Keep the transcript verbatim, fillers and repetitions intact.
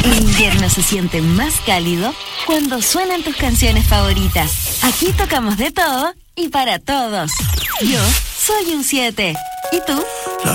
El invierno se siente más cálido cuando suenan tus canciones favoritas. Aquí tocamos de todo y para todos. Yo soy un siete. ¿Y tú?